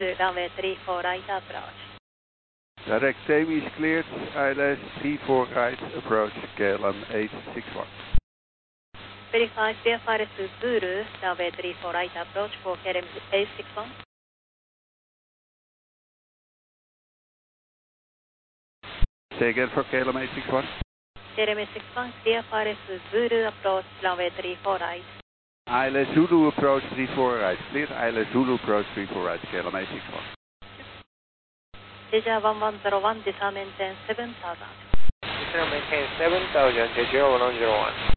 runway 34 right approach. Direct Tammy is cleared, ILS 34 right approach, KLM 861. Verify VFR to Zulu, runway 34 right approach for KLM 861. Say again for KLM 861. KLM 861, VFR to Zulu approach, runway 34 right. ILS Zulu approach 34 right, cleared, ILS Zulu approach 34 right, KLM 861. Asia 1101, descent maintain 7000. Descent maintain 7000, J0101.